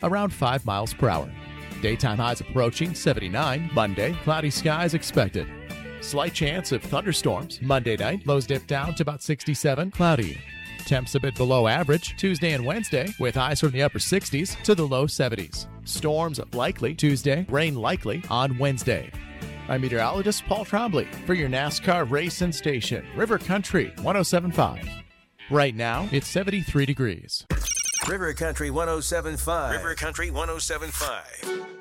around 5 miles per hour. Daytime highs approaching 79. Monday, cloudy skies expected. Slight chance of thunderstorms. Monday night, lows dip down to about 67, cloudy. Temps a bit below average Tuesday and Wednesday, with highs from the upper 60s to the low 70s. Storms likely Tuesday, rain likely on Wednesday. I'm meteorologist Paul Trombley for your NASCAR racing station, River Country 107.5. Right now, it's 73 degrees. River Country 107.5. River Country 107.5.